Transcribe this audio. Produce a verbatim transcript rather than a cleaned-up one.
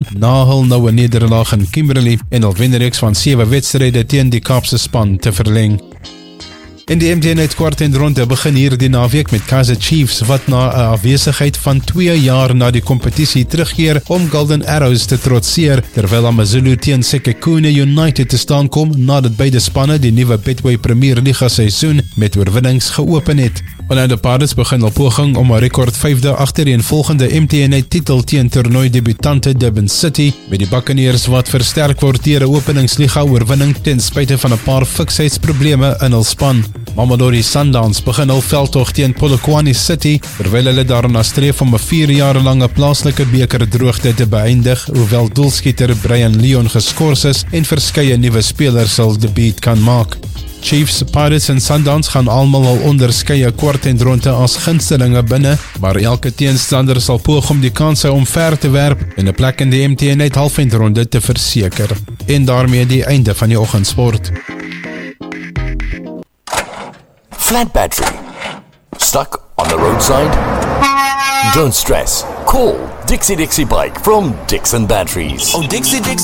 na hul noue nederlaag in Kimberley en hul wenreeks van sewe wedstryde teen die Kaapse span te verleng. In die M T N het kwart en ronde begin hier die naweek met Kaizer Chiefs wat na 'n afwesigheid van twee jaar na die kompetisie terugkeer om Golden Arrows te trotseer, terwyl AmaZulu teen Sekhukhune United te staan kom nadat beide spanne die nuwe Betway Premier Liga seisoen met oorwinnings geopen het. Orlando Pirates begin op poging om 'n rekord vyfde agtereenvolgende M T N titel teen toernooi debutante Durban City, met die Buccaneers wat versterk word deur 'n openingsliga oorwinning ten spyte van 'n paar fiksheidsprobleme in hul span. Mamelodi Sundowns begin hul veldtog teen Polokwane City, terwyl hulle daarna streef om 'n vier jaar lange plaaslike bekerdroogte te beëindig, hoewel doelskieter Brian Leon geskort is en verskeie nuwe spelers sal debuut kan maak. Chiefs, Pirates en Sundowns gaan almal al onderskeie kwart en ronde as gunstelinge binne, maar elke teenstander sal poog om die kanse om ver te werp en 'n plek in die M T N halfeindronde te verseker. En daarmee die einde van die oggendsport. Flat battery. Stuck on the roadside? Don't stress. Call Dixie Dixie Bike from Dixon Batteries. Oh, Dixie Dixie.